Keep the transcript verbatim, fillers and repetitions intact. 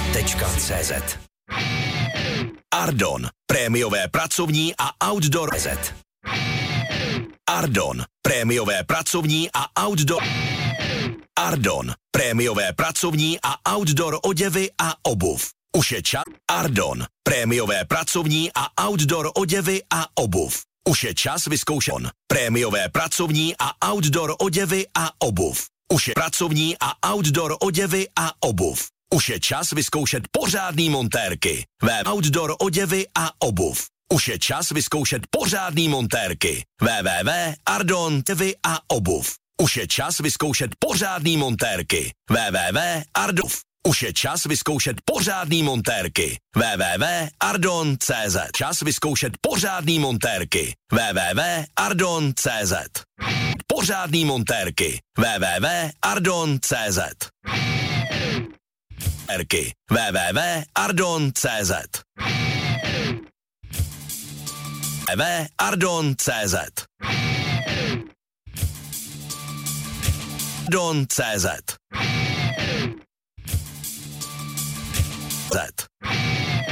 tečka cé zet. Ardon, prémiové pracovní a outdoor tečka cé zet. Ardon, prémiové pracovní a outdoor. Ardon, prémiové pracovní a outdoor oděvy a obuv. Už je čas. Ardon, prémiové pracovní a outdoor oděvy a obuv. Už je čas vyzkoušet prémiové pracovní a outdoor oděvy a obuv. Už je pracovní a outdoor oděvy a obuv. Už je čas vyzkoušet pořádný montérky. Ve outdoor oděvy a obuv. Už je čas vyzkoušet pořádný montérky. w w w tečka ardon tečka cé zet a obuv. Už je čas vyzkoušet pořádný montérky. w w w tečka ardon. Už je čas vyzkoušet pořádný montérky. w w w tečka ardon tečka cé zet. Čas vyzkoušet pořádný montérky. w w w tečka ardon tečka cé zet. Pořádný montérky. w w w tečka ardon tečka cé zet. w w w tečka ardon tečka cé zet. w w w tečka ardon tečka cé zet. Ardon tečka cé zet.